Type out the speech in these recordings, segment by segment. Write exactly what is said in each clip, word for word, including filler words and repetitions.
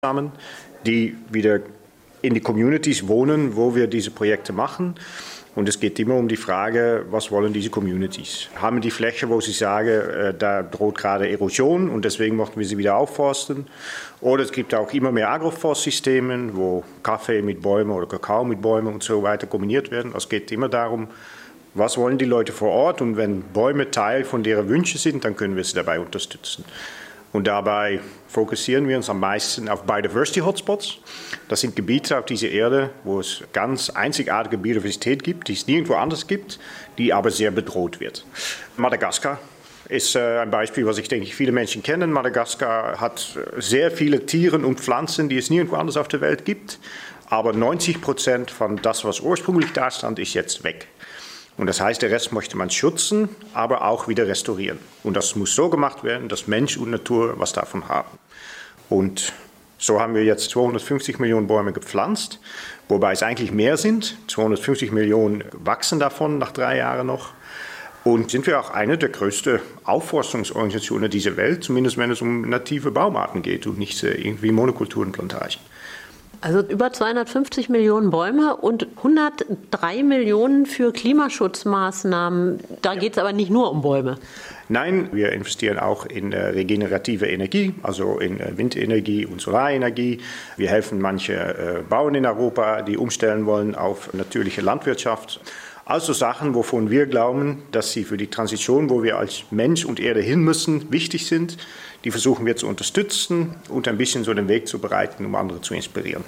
zusammen, die wieder in die Communities wohnen, wo wir diese Projekte machen. Und es geht immer um die Frage, was wollen diese Communities? Haben die Fläche, wo sie sagen, äh, da droht gerade Erosion und deswegen möchten wir sie wieder aufforsten? Oder es gibt auch immer mehr Agroforstsysteme, wo Kaffee mit Bäumen oder Kakao mit Bäumen und so weiter kombiniert werden. Es geht immer darum, was wollen die Leute vor Ort? Und wenn Bäume Teil von deren Wünsche sind, dann können wir sie dabei unterstützen. Und dabei fokussieren wir uns am meisten auf Biodiversity-Hotspots. Das sind Gebiete auf dieser Erde, wo es ganz einzigartige Biodiversität gibt, die es nirgendwo anders gibt, die aber sehr bedroht wird. Madagaskar ist ein Beispiel, was ich denke, viele Menschen kennen. Madagaskar hat sehr viele Tiere und Pflanzen, die es nirgendwo anders auf der Welt gibt. Aber neunzig Prozent von das, was ursprünglich da stand, ist jetzt weg. Und das heißt, der Rest möchte man schützen, aber auch wieder restaurieren. Und das muss so gemacht werden, dass Mensch und Natur was davon haben. Und so haben wir jetzt zweihundertfünfzig Millionen Bäume gepflanzt, wobei es eigentlich mehr sind. zweihundertfünfzig Millionen wachsen davon nach drei Jahren noch. Und sind wir auch eine der größten Aufforstungsorganisationen dieser Welt, zumindest wenn es um native Baumarten geht und nicht irgendwie Monokulturenplantagen. Also über zweihundertfünfzig Millionen Bäume und hundertdrei Millionen für Klimaschutzmaßnahmen. Da geht es aber nicht nur um Bäume. Nein, wir investieren auch in äh, regenerative Energie, also in äh, Windenergie und Solarenergie. Wir helfen manche äh, Bauern in Europa, die umstellen wollen auf natürliche Landwirtschaft. Also Sachen, wovon wir glauben, dass sie für die Transition, wo wir als Mensch und Erde hin müssen, wichtig sind. Die versuchen wir zu unterstützen und ein bisschen so den Weg zu bereiten, um andere zu inspirieren.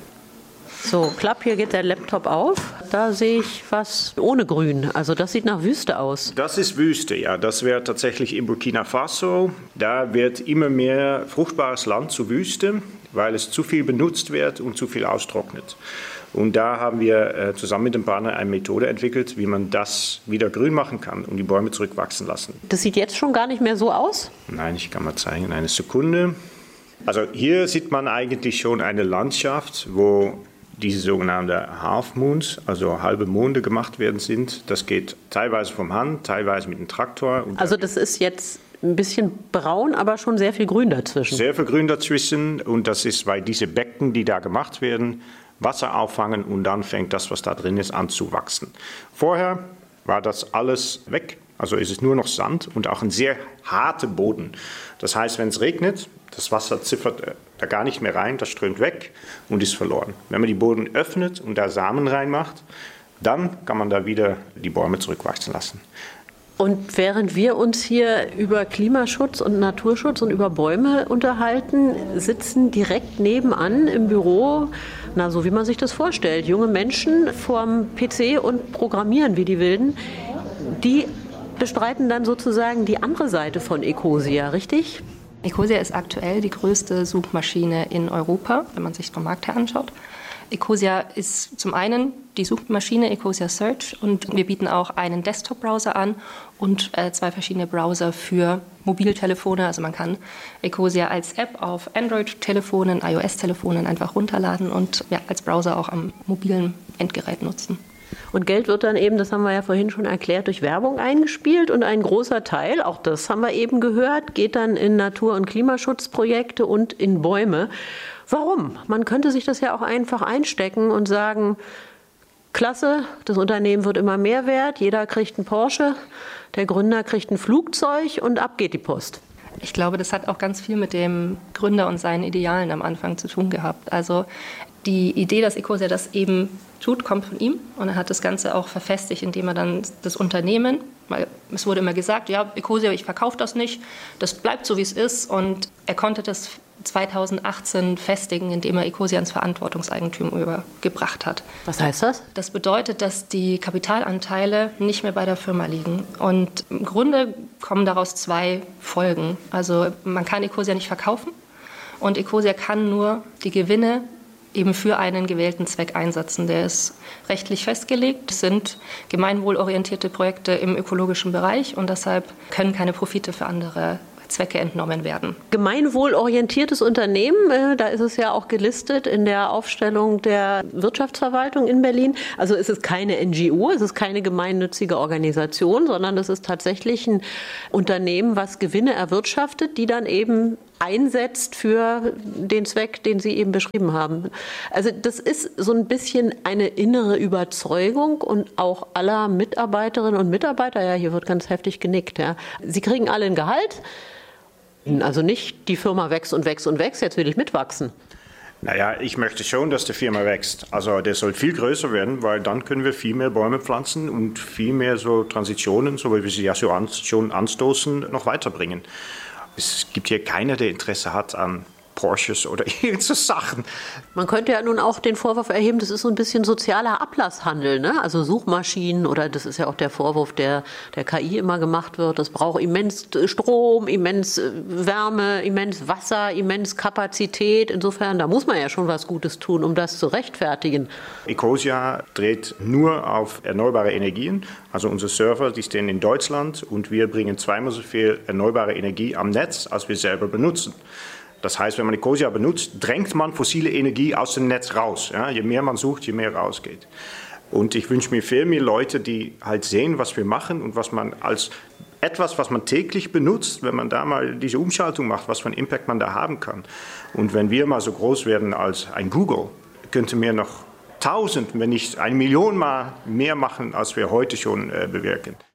So, klapp, hier geht der Laptop auf. Da sehe ich was ohne Grün. Also das sieht nach Wüste aus. Das ist Wüste, ja. Das wäre tatsächlich in Burkina Faso. Da wird immer mehr fruchtbares Land zu Wüste, weil es zu viel benutzt wird und zu viel austrocknet. Und da haben wir äh, zusammen mit dem Partner eine Methode entwickelt, wie man das wieder grün machen kann und die Bäume zurückwachsen lassen. Das sieht jetzt schon gar nicht mehr so aus? Nein, ich kann mal zeigen, eine Sekunde. Also hier sieht man eigentlich schon eine Landschaft, wo diese sogenannten Half Moons, also halbe Monde gemacht werden sind. Das geht teilweise vom Hand, teilweise mit dem Traktor. Und also das ist jetzt ein bisschen braun, aber schon sehr viel Grün dazwischen. Sehr viel Grün dazwischen und das ist, weil diese Becken, die da gemacht werden, Wasser auffangen und dann fängt das, was da drin ist, an zu wachsen. Vorher war das alles weg, also ist es nur noch Sand und auch ein sehr harter Boden. Das heißt, wenn es regnet, das Wasser ziffert da gar nicht mehr rein, das strömt weg und ist verloren. Wenn man die Boden öffnet und da Samen reinmacht, dann kann man da wieder die Bäume zurückwachsen lassen. Und während wir uns hier über Klimaschutz und Naturschutz und über Bäume unterhalten, sitzen direkt nebenan im Büro, na so wie man sich das vorstellt, junge Menschen vorm P C und programmieren wie die Wilden. Die bestreiten dann sozusagen die andere Seite von Ecosia, richtig? Ecosia ist aktuell die größte Suchmaschine in Europa, wenn man sich vom Markt her anschaut. Ecosia ist zum einen die Suchmaschine Ecosia Search und wir bieten auch einen Desktop-Browser an und äh, zwei verschiedene Browser für Mobiltelefone. Also man kann Ecosia als App auf Android-Telefonen, iOS-Telefonen einfach runterladen und ja, als Browser auch am mobilen Endgerät nutzen. Und Geld wird dann eben, das haben wir ja vorhin schon erklärt, durch Werbung eingespielt und ein großer Teil, auch das haben wir eben gehört, geht dann in Natur- und Klimaschutzprojekte und in Bäume. Warum? Man könnte sich das ja auch einfach einstecken und sagen, klasse, das Unternehmen wird immer mehr wert, jeder kriegt einen Porsche, der Gründer kriegt ein Flugzeug und ab geht die Post. Ich glaube, das hat auch ganz viel mit dem Gründer und seinen Idealen am Anfang zu tun gehabt. Also die Idee, dass Ecosia das eben tut, kommt von ihm und er hat das Ganze auch verfestigt, indem er dann das Unternehmen, weil es wurde immer gesagt, ja, Ecosia, ich verkaufe das nicht, das bleibt so, wie es ist und er konnte das zweitausendachtzehn festigen, indem er Ecosia ins Verantwortungseigentum übergebracht hat. Was heißt das? Das bedeutet, dass die Kapitalanteile nicht mehr bei der Firma liegen. Und im Grunde kommen daraus zwei Folgen. Also man kann Ecosia nicht verkaufen und Ecosia kann nur die Gewinne eben für einen gewählten Zweck einsetzen. Der ist rechtlich festgelegt. Es sind gemeinwohlorientierte Projekte im ökologischen Bereich und deshalb können keine Profite für andere Zwecke entnommen werden. Gemeinwohlorientiertes Unternehmen, da ist es ja auch gelistet in der Aufstellung der Wirtschaftsverwaltung in Berlin. Also es ist keine N G O, es ist keine gemeinnützige Organisation, sondern es ist tatsächlich ein Unternehmen, was Gewinne erwirtschaftet, die dann eben einsetzt für den Zweck, den Sie eben beschrieben haben. Also das ist so ein bisschen eine innere Überzeugung und auch aller Mitarbeiterinnen und Mitarbeiter, ja, hier wird ganz heftig genickt, ja. Sie kriegen alle ein Gehalt, also nicht die Firma wächst und wächst und wächst, jetzt will ich mitwachsen. Naja, ich möchte schon, dass die Firma wächst. Also der soll viel größer werden, weil dann können wir viel mehr Bäume pflanzen und viel mehr so Transitionen, so wie wir sie ja schon anstoßen, noch weiterbringen. Es gibt hier keiner, der Interesse hat an Porsches oder irgendwelche Sachen. Man könnte ja nun auch den Vorwurf erheben, das ist so ein bisschen sozialer Ablasshandel, ne? Also Suchmaschinen oder das ist ja auch der Vorwurf, der der K I immer gemacht wird. Das braucht immens Strom, immens Wärme, immens Wasser, immens Kapazität. Insofern, da muss man ja schon was Gutes tun, um das zu rechtfertigen. Ecosia dreht nur auf erneuerbare Energien. Also unsere Server, die stehen in Deutschland und wir bringen zweimal so viel erneuerbare Energie am Netz, als wir selber benutzen. Das heißt, wenn man Ecosia benutzt, drängt man fossile Energie aus dem Netz raus. Ja, je mehr man sucht, je mehr rausgeht. Und ich wünsche mir viel mehr Leute, die halt sehen, was wir machen und was man als etwas, was man täglich benutzt, wenn man da mal diese Umschaltung macht, was für einen Impact man da haben kann. Und wenn wir mal so groß werden als ein Google, könnte mir noch tausend, wenn nicht eine Million Mal mehr machen, als wir heute schon äh, bewirken.